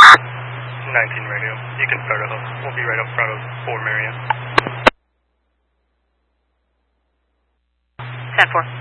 19 radio. You can start a hook. We'll be right up front of 4 Marion. 10-4.